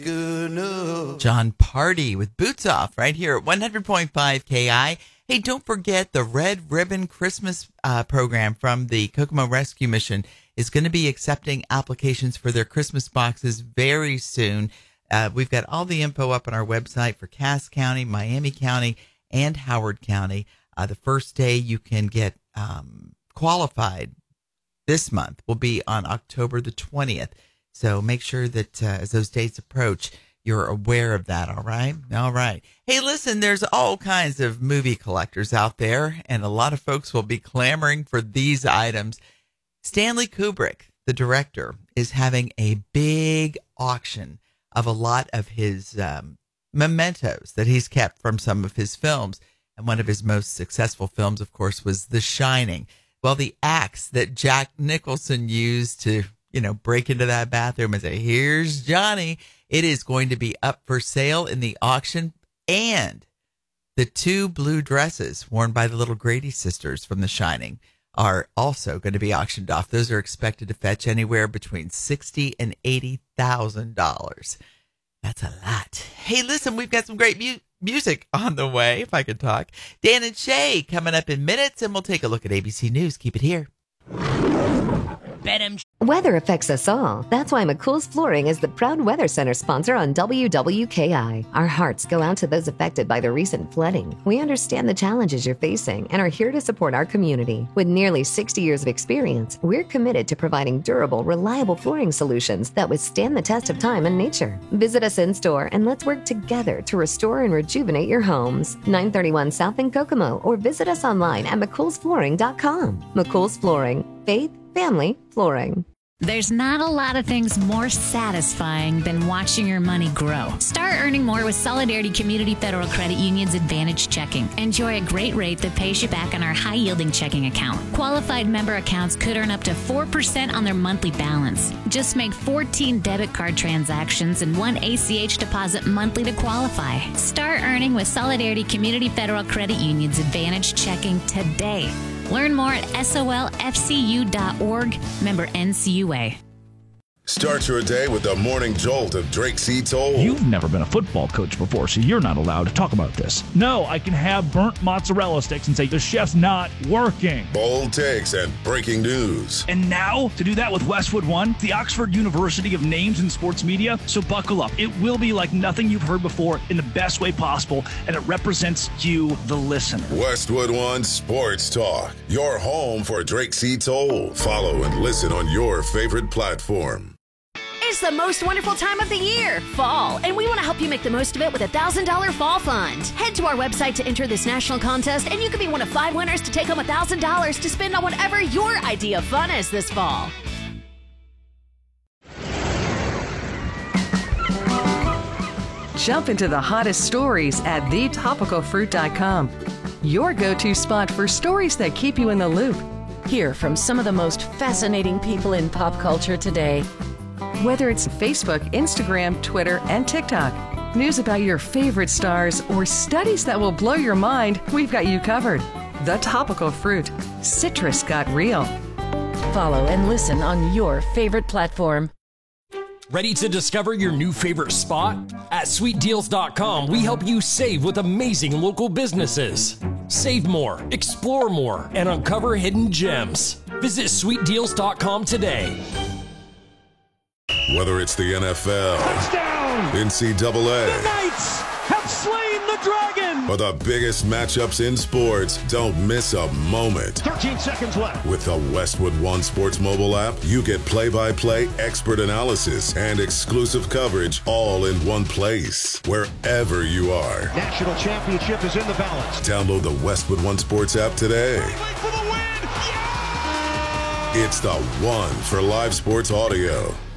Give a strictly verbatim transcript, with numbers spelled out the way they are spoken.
John Party with Boots Off right here at one hundred point five K I. Hey, don't forget the Red Ribbon Christmas uh, program from the Kokomo Rescue Mission is going to be accepting applications for their Christmas boxes very soon. Uh, we've got all the info up on our website for Cass County, Miami County, and Howard County. Uh, the first day you can get um, qualified this month will be on October the twentieth. So make sure that uh, as those dates approach, you're aware of that, all right? All right. Hey, listen, there's all kinds of movie collectors out there, and a lot of folks will be clamoring for these items. Stanley Kubrick, the director, is having a big auction of a lot of his um, mementos that he's kept from some of his films. And one of his most successful films, of course, was The Shining. Well, the axe that Jack Nicholson used to, you know, break into that bathroom and say, here's Johnny. It is going to be up for sale in the auction. And the two blue dresses worn by the little Grady sisters from The Shining are also going to be auctioned off. Those are expected to fetch anywhere between sixty thousand dollars and eighty thousand dollars. That's a lot. Hey, listen, we've got some great mu- music on the way, if I could talk. Dan and Shay coming up in minutes, and we'll take a look at A B C News. Keep it here. Weather affects us all. That's why McCool's Flooring is the proud Weather Center sponsor on W W K I. Our hearts go out to those affected by the recent flooding. We understand the challenges you're facing and are here to support our community. With nearly sixty years of experience, we're committed to providing durable, reliable flooring solutions that withstand the test of time and nature. Visit us in store and let's work together to restore and rejuvenate your homes. nine thirty-one South in Kokomo, or visit us online at mccool's flooring dot com. McCool's Flooring. Faith, family, flooring. There's not a lot of things more satisfying than watching your money grow. Start earning more with Solidarity Community Federal Credit Union's Advantage Checking. Enjoy a great rate that pays you back on our high-yielding checking account. Qualified member accounts could earn up to four percent on their monthly balance. Just make fourteen debit card transactions and one A C H deposit monthly to qualify. Start earning with Solidarity Community Federal Credit Union's Advantage Checking today. Learn more at S O L F C U dot org. Member N C U A. Start your day with the morning jolt of Drake C. Toll. You've never been a football coach before, so you're not allowed to talk about this. No, I can have burnt mozzarella sticks and say the chef's not working. Bold takes and breaking news. And now, to do that with Westwood One, the Oxford University of Names in Sports Media. So buckle up. It will be like nothing you've heard before in the best way possible, and it represents you, the listener. Westwood One Sports Talk, your home for Drake C. Toll. Follow and listen on your favorite platform. It's the most wonderful time of the year, fall, and we want to help you make the most of it with a one thousand dollars Fall Fund. Head to our website to enter this national contest, and you could be one of five winners to take home one thousand dollars to spend on whatever your idea of fun is this fall. Jump into the hottest stories at the topical fruit dot com. Your go-to spot for stories that keep you in the loop. Hear from some of the most fascinating people in pop culture today. Whether it's Facebook, Instagram, Twitter, and TikTok, news about your favorite stars, or studies that will blow your mind, we've got you covered. The Topical Fruit. Citrus got real. Follow and listen on your favorite platform. Ready to discover your new favorite spot? At sweet deals dot com, we help you save with amazing local businesses. Save more, explore more, and uncover hidden gems. Visit sweet deals dot com today. Whether it's the N F L, touchdown, N C double A, the Knights have slain the dragon, or the biggest matchups in sports, don't miss a moment. thirteen seconds left. With the Westwood One Sports mobile app, you get play-by-play expert analysis and exclusive coverage all in one place, wherever you are. National championship is in the balance. Download the Westwood One Sports app today. For the win. Yeah! It's the one for live sports audio.